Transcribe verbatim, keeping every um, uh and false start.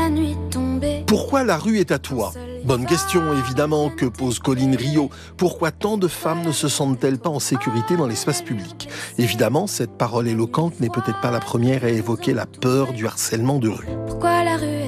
nuit tombée. Pourquoi la rue est à toi ? Bonne question, évidemment, que pose Colline Rio. Pourquoi tant de femmes ne se sentent-elles pas en sécurité dans l'espace public ? Évidemment, cette parole éloquente n'est peut-être pas la première à évoquer la peur du harcèlement de rue. Pourquoi la rue